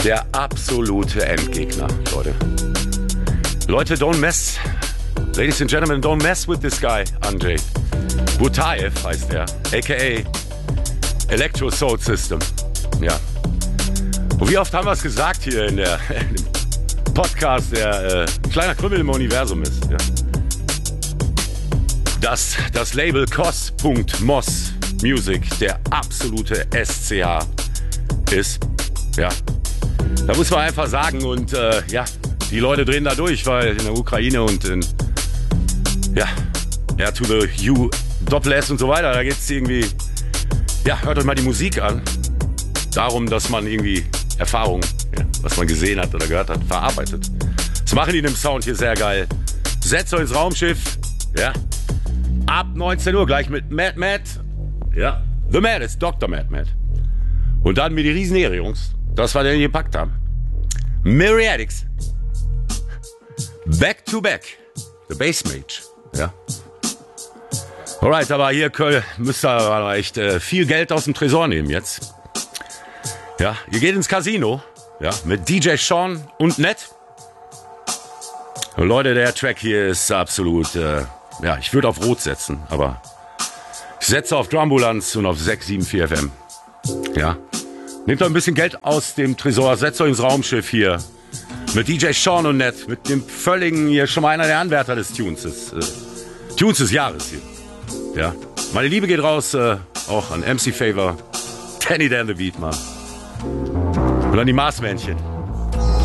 Der absolute Endgegner, Leute. Leute, don't mess. Ladies and Gentlemen, don't mess with this guy, Andrzej. Butaev heißt er, a.k.a. Electro Soul System. Ja. Und wie oft haben wir es gesagt hier in dem Podcast, der ein kleiner Krümmel im Universum ist. Ja. Dass das Label Kos.Mos Music der absolute SCH ist. Ja. Da muss man einfach sagen. Und ja, die Leute drehen da durch, weil in der Ukraine und in R to the U, Doppel-S und so weiter, da geht's irgendwie, ja, hört euch mal die Musik an. Darum, dass man irgendwie Erfahrungen, ja, was man gesehen hat oder gehört hat, verarbeitet. Das machen die in dem Sound hier sehr geil. Setzt euch ins Raumschiff, ja. Ab 19 Uhr gleich mit Mad Matt. Ja, The Mad ist Dr. Mad Matt. Und dann mit die Riesenehre, Jungs. Das, was wir denn gepackt haben. Myriadics. Back to Back. The Bass Mage. Ja. Alright, aber hier müsst ihr aber echt viel Geld aus dem Tresor nehmen jetzt. Ja, ihr geht ins Casino. Ja, mit DJ Sean und Ned. Und Leute, der Track hier ist absolut, ja, ich würde auf Rot setzen, aber ich setze auf Drumbulanz und auf 674 FM. Ja. Nehmt euch ein bisschen Geld aus dem Tresor, setzt euch ins Raumschiff hier. Mit DJ Sean und Ned, mit dem völligen, hier schon mal einer der Anwärter des Tunes des Jahres hier. Ja. Meine Liebe geht raus, auch an MC Favor, Danny Dan the Beat, Mann. Und an die Marsmännchen.